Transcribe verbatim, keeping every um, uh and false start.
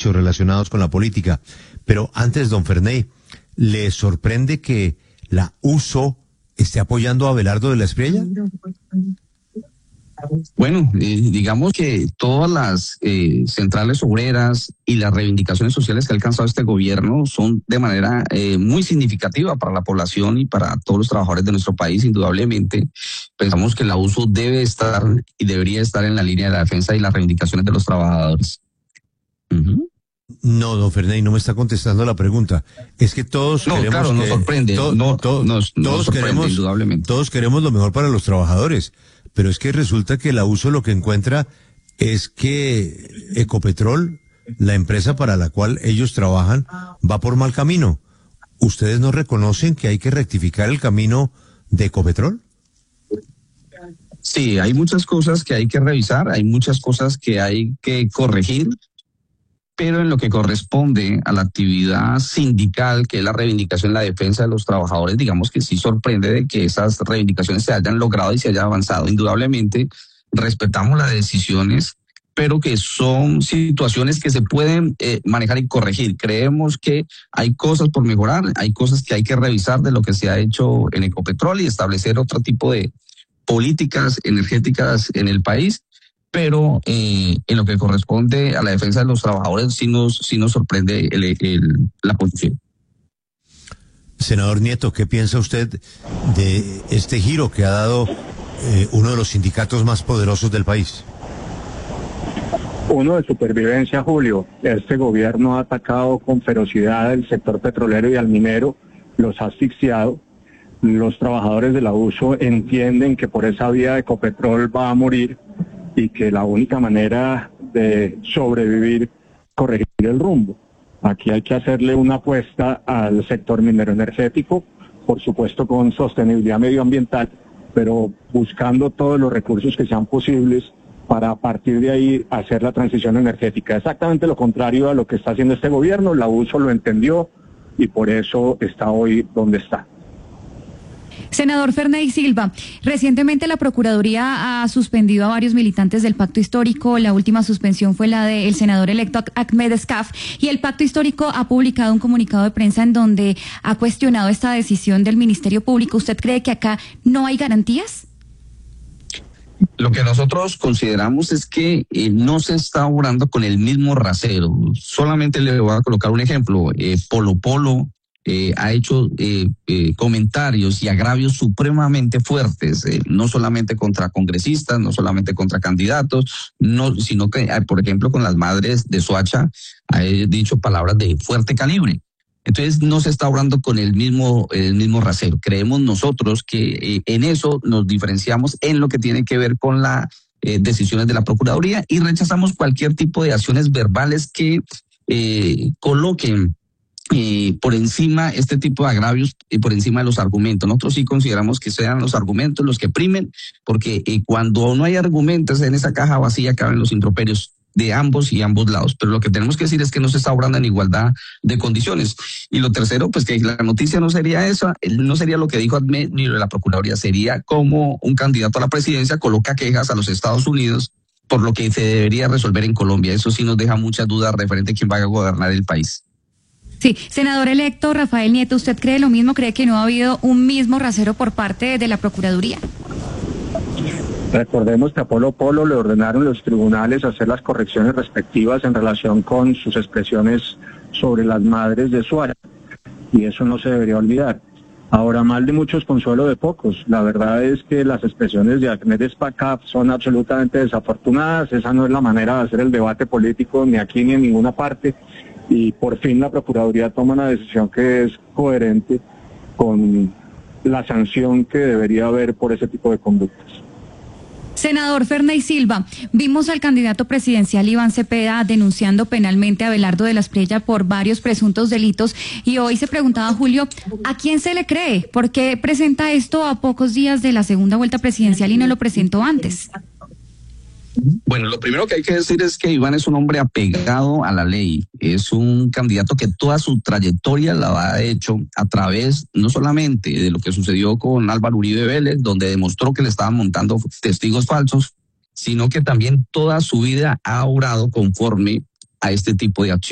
hechos relacionados con la política. Pero antes, don Ferney, ¿le sorprende que la U S O esté apoyando a Abelardo de la Espriella? Bueno, eh, digamos que todas las eh, centrales obreras y las reivindicaciones sociales que ha alcanzado este gobierno son de manera eh, muy significativa para la población y para todos los trabajadores de nuestro país, indudablemente. Pensamos que la U S O debe estar y debería estar en la línea de la defensa y las reivindicaciones de los trabajadores. Uh-huh. No, don Ferney, no me está contestando la pregunta. Es que todos no, queremos claro, que, nos sorprende, to, no, to, nos, nos todos sorprende, queremos, indudablemente. Todos queremos lo mejor para los trabajadores, pero es que resulta que la U S O lo que encuentra es que Ecopetrol, la empresa para la cual ellos trabajan, va por mal camino. ¿Ustedes no reconocen que hay que rectificar el camino de Ecopetrol? Sí, hay muchas cosas que hay que revisar, hay muchas cosas que hay que corregir, pero en lo que corresponde a la actividad sindical, que es la reivindicación, la defensa de los trabajadores, digamos que sí sorprende de que esas reivindicaciones se hayan logrado y se haya avanzado. Indudablemente respetamos las decisiones, pero que son situaciones que se pueden eh, manejar y corregir. Creemos que hay cosas por mejorar, hay cosas que hay que revisar de lo que se ha hecho en Ecopetrol y establecer otro tipo de políticas energéticas en el país. Pero eh, en lo que corresponde a la defensa de los trabajadores sí nos, sí nos sorprende el, el, la posición. Senador Nieto, ¿qué piensa usted de este giro que ha dado eh, uno de los sindicatos más poderosos del país? Uno de supervivencia, Julio. Este gobierno ha atacado con ferocidad el sector petrolero y al minero, los ha asfixiado. Los trabajadores de la U S O entienden que por esa vía Ecopetrol va a morir y que la única manera de sobrevivir es corregir el rumbo. Aquí hay que hacerle una apuesta al sector minero energético, por supuesto con sostenibilidad medioambiental, pero buscando todos los recursos que sean posibles para a partir de ahí hacer la transición energética. Exactamente lo contrario a lo que está haciendo este gobierno. La U S O lo entendió y por eso está hoy donde está. Senador Ferney Silva, recientemente la Procuraduría ha suspendido a varios militantes del Pacto Histórico. La última suspensión fue la del senador electo Ahmed Escaf, y el Pacto Histórico ha publicado un comunicado de prensa en donde ha cuestionado esta decisión del Ministerio Público. ¿Usted cree que acá no hay garantías? Lo que nosotros consideramos es que eh, no se está obrando con el mismo rasero. Solamente le voy a colocar un ejemplo. Eh, Polo Polo Eh, ha hecho eh, eh, comentarios y agravios supremamente fuertes, eh, no solamente contra congresistas, no solamente contra candidatos, no, sino que, eh, por ejemplo, con las madres de Soacha ha dicho palabras de fuerte calibre. Entonces no se está obrando con el mismo, el mismo rasero. Creemos nosotros que eh, en eso nos diferenciamos en lo que tiene que ver con las eh, decisiones de la Procuraduría, y rechazamos cualquier tipo de acciones verbales que eh, coloquen Eh, por encima este tipo de agravios y por encima de los argumentos. Nosotros sí consideramos que sean los argumentos los que primen, porque eh, cuando no hay argumentos en esa caja vacía caben los improperios de ambos y ambos lados. Pero lo que tenemos que decir es que no se está obrando en igualdad de condiciones. Y lo tercero, pues que la noticia no sería esa, no sería lo que dijo Ahmed ni lo de la Procuraduría, sería como un candidato a la presidencia coloca quejas a los Estados Unidos por lo que se debería resolver en Colombia. Eso sí nos deja muchas dudas referente a quién va a gobernar el país. Sí, senador electo Rafael Nieto, ¿usted cree lo mismo? ¿Cree que no ha habido un mismo rasero por parte de la Procuraduría? Recordemos que a Polo Polo le ordenaron los tribunales hacer las correcciones respectivas en relación con sus expresiones sobre las madres de Soacha, y eso no se debería olvidar. Ahora, mal de muchos, consuelo de pocos. La verdad es que las expresiones de Ahmed Escaf son absolutamente desafortunadas. Esa no es la manera de hacer el debate político ni aquí ni en ninguna parte. Y por fin la Procuraduría toma una decisión que es coherente con la sanción que debería haber por ese tipo de conductas. Senador Ferney Silva, vimos al candidato presidencial Iván Cepeda denunciando penalmente a Abelardo de la Espriella por varios presuntos delitos, y hoy se preguntaba, Julio, ¿a quién se le cree? ¿Por qué presenta esto a pocos días de la segunda vuelta presidencial y no lo presentó antes? Bueno, lo primero que hay que decir es que Iván es un hombre apegado a la ley, es un candidato que toda su trayectoria la ha hecho a través no solamente de lo que sucedió con Álvaro Uribe Vélez, donde demostró que le estaban montando testigos falsos, sino que también toda su vida ha obrado conforme a este tipo de acciones.